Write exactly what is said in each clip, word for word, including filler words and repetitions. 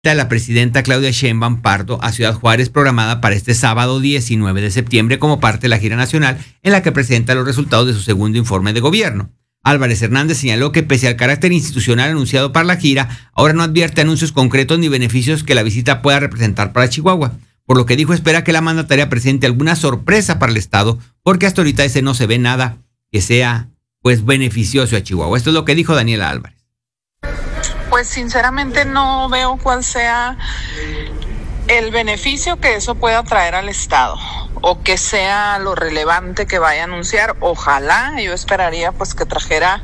La presidenta Claudia Sheinbaum Pardo a Ciudad Juárez, programada para este sábado diecinueve de septiembre como parte de la gira nacional en la que presenta los resultados de su segundo informe de gobierno. Álvarez Hernández señaló que pese al carácter institucional anunciado para la gira, ahora no advierte anuncios concretos ni beneficios que la visita pueda representar para Chihuahua, por lo que dijo espera que la mandataria presente alguna sorpresa para el estado, porque hasta ahorita ese no se ve nada que sea pues beneficioso a Chihuahua. Esto es lo que dijo Daniela Álvarez. Pues sinceramente no veo cuál sea el beneficio que eso pueda traer al estado o que sea lo relevante que vaya a anunciar. Ojalá, yo esperaría pues que trajera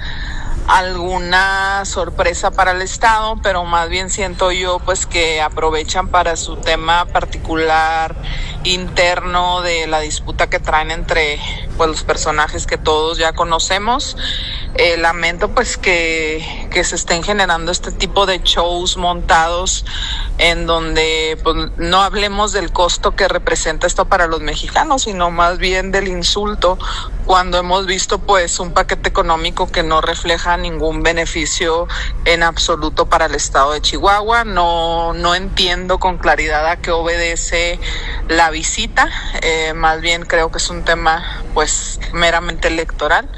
alguna sorpresa para el estado, pero más bien siento yo pues que aprovechan para su tema particular interno de la disputa que traen entre pues los personajes que todos ya conocemos. Eh, lamento pues que, que se estén generando este tipo de shows montados en donde pues no hablemos del costo que representa esto para los mexicanos, sino más bien del insulto, cuando hemos visto pues un paquete económico que no refleja ningún beneficio en absoluto para el estado de Chihuahua. No, no entiendo con claridad a qué obedece la visita, eh, más bien creo que es un tema pues meramente electoral.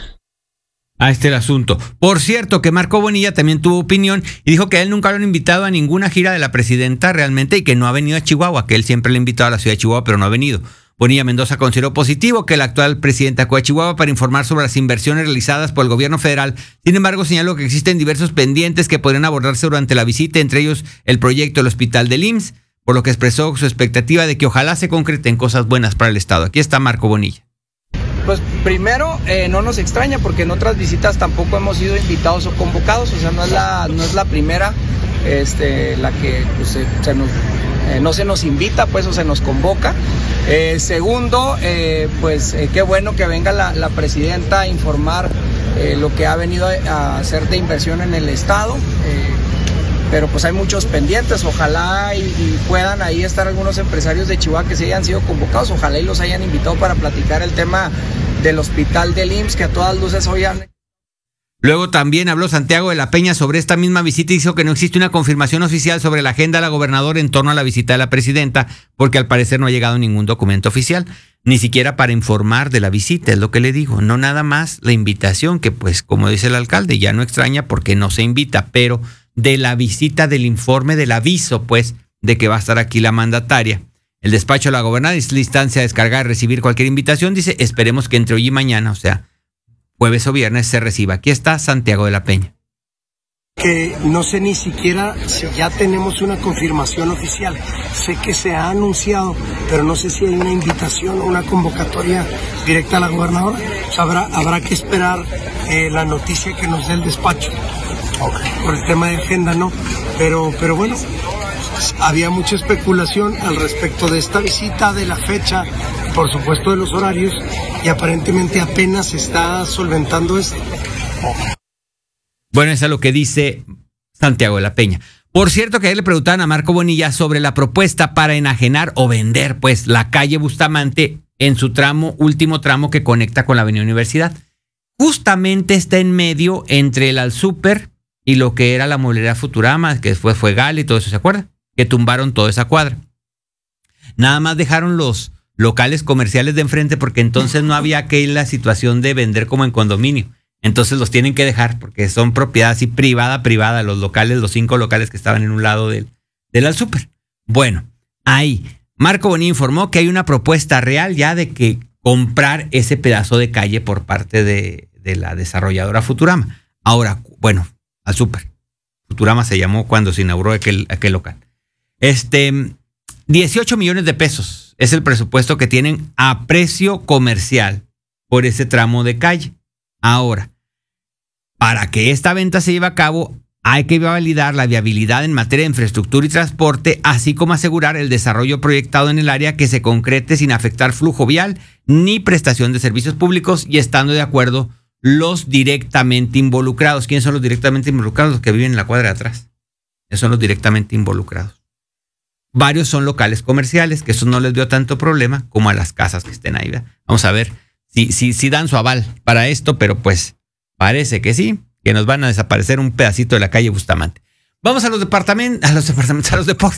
A este el asunto. Por cierto, que Marco Bonilla también tuvo opinión y dijo que a él nunca lo han invitado a ninguna gira de la presidenta realmente y que no ha venido a Chihuahua, que él siempre le ha invitado a la ciudad de Chihuahua, pero no ha venido. Bonilla Mendoza consideró positivo que el actual presidente acuda a Chihuahua para informar sobre las inversiones realizadas por el gobierno federal. Sin embargo, señaló que existen diversos pendientes que podrían abordarse durante la visita, entre ellos el proyecto del hospital del I M S S, por lo que expresó su expectativa de que ojalá se concreten cosas buenas para el estado. Aquí está Marco Bonilla. Pues primero, eh, no nos extraña porque en otras visitas tampoco hemos sido invitados o convocados, o sea, no es la, no es la primera este, la que pues, se, se nos, eh, no se nos invita, pues, o se nos convoca. Eh, segundo, eh, pues eh, qué bueno que venga la, la presidenta a informar eh, lo que ha venido a hacer de inversión en el estado. Eh, pero pues hay muchos pendientes, ojalá y, y puedan ahí estar algunos empresarios de Chihuahua que se hayan sido convocados, ojalá y los hayan invitado para platicar el tema del hospital del I M S S, que a todas luces hoy han... Luego también habló Santiago de la Peña sobre esta misma visita y dijo que no existe una confirmación oficial sobre la agenda de la gobernadora en torno a la visita de la presidenta, porque al parecer no ha llegado ningún documento oficial, ni siquiera para informar de la visita, es lo que le digo, no nada más la invitación, que pues como dice el alcalde, ya no extraña porque no se invita, pero de la visita, del informe, del aviso, pues, de que va a estar aquí la mandataria. El despacho de la gobernadora es la instancia a descargar y recibir cualquier invitación. Dice, esperemos que entre hoy y mañana, o sea, jueves o viernes, se reciba. Aquí está Santiago de la Peña. Que no sé ni siquiera si ya tenemos una confirmación oficial. Sé que se ha anunciado, pero no sé si hay una invitación o una convocatoria directa a la gobernadora. O sea, habrá, habrá que esperar eh, la noticia que nos dé el despacho. Okay. Por el tema de agenda, no. Pero, pero bueno, había mucha especulación al respecto de esta visita, de la fecha, por supuesto de los horarios, y aparentemente apenas se está solventando esto. Okay. Bueno, eso es lo que dice Santiago de la Peña. Por cierto, que ayer le preguntaban a Marco Bonilla sobre la propuesta para enajenar o vender, pues, la calle Bustamante en su tramo, último tramo que conecta con la Avenida Universidad. Justamente está en medio entre el Alsúper y lo que era la mueblería Futurama, que después fue Gal y todo eso, ¿se acuerda? Que tumbaron toda esa cuadra. Nada más dejaron los locales comerciales de enfrente porque entonces no había que ir la situación de vender como en condominio. Entonces los tienen que dejar porque son propiedad así privada, privada, los locales, los cinco locales que estaban en un lado del, del Alsúper. Bueno, ahí Marco Bonilla informó que hay una propuesta real ya de que comprar ese pedazo de calle por parte de, de la desarrolladora Futurama. Ahora, bueno, Alsúper. Futurama se llamó cuando se inauguró aquel, aquel local. Este, dieciocho millones de pesos es el presupuesto que tienen a precio comercial por ese tramo de calle. Ahora, para que esta venta se lleve a cabo, hay que validar la viabilidad en materia de infraestructura y transporte, así como asegurar el desarrollo proyectado en el área que se concrete sin afectar flujo vial ni prestación de servicios públicos y estando de acuerdo los directamente involucrados. ¿Quiénes son los directamente involucrados? Los que viven en la cuadra de atrás. Esos son los directamente involucrados. Varios son locales comerciales, que eso no les dio tanto problema como a las casas que estén ahí, ¿verdad? Vamos a ver si, si, si dan su aval para esto, pero pues parece que sí, que nos van a desaparecer un pedacito de la calle Bustamante. Vamos a los departamentos, a los departamentos, a los deportes.